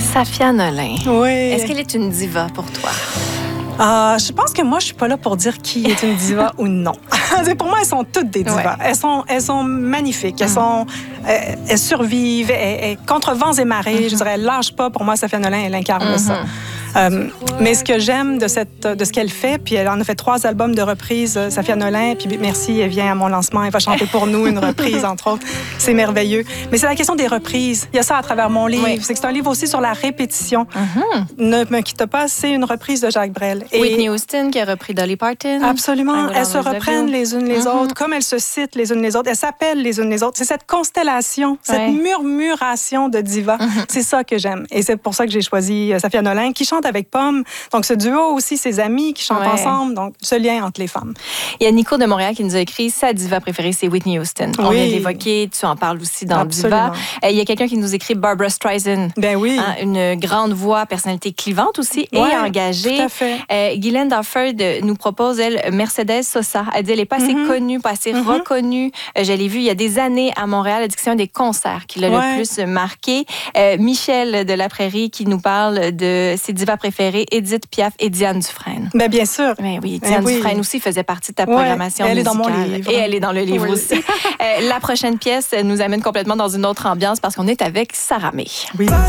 Safia Nolin. Oui. Est-ce qu'elle est une diva pour toi? Je pense que moi, je suis pas là pour dire qui est une diva ou non. Pour moi, elles sont toutes des divas. Ouais. Elles sont magnifiques. Elles survivent. Contre vents et marées, je dirais, elles lâchent pas. Pour moi, Safia Nolin, elle incarne ça. Mais ce que j'aime de ce qu'elle fait, puis elle en a fait 3 albums de reprises, Safia Nolin, puis merci, elle vient à mon lancement, elle va chanter pour nous une reprise, entre autres. C'est merveilleux. Mais c'est la question des reprises. Il y a ça à travers mon livre. Oui. C'est un livre aussi sur la répétition. Ne me quitte pas, c'est une reprise de Jacques Brel. Et Whitney Houston qui a repris Dolly Parton. Absolument. Elles se reprennent les unes les autres, comme elles se citent les unes les autres. Elles s'appellent les unes les autres. C'est cette constellation, cette murmuration de divas. C'est ça que j'aime. Et c'est pour ça que j'ai choisi Safia Nolin, qui chante avec Pomme. Donc, ce duo aussi, ses amis qui chantent ensemble. Donc, ce lien entre les femmes. Il y a Nico de Montréal qui nous a écrit sa diva préférée, c'est Whitney Houston. On vient d'évoquer, tu en parles aussi dans Diva. Il y a quelqu'un qui nous écrit Barbra Streisand. Ben oui. Une grande voix, personnalité clivante aussi et engagée. Tout à fait. Guylaine Dafford nous propose, elle, Mercedes Sosa. Elle dit, elle n'est pas assez connue, pas assez reconnue. Je l'ai vue il y a des années à Montréal. Elle dit que c'est un des concerts qui l'a le plus marqué. Michel de la Prairie qui nous parle de ses divas préférées, Édith Piaf et Diane Dufresne. Bien sûr. Ben oui, Diane Dufresne aussi faisait partie de ta programmation musicale. Elle est dans mon livre. Et elle est dans le livre aussi. La prochaine pièce nous amène complètement dans une autre ambiance parce qu'on est avec Sarah May. Oui.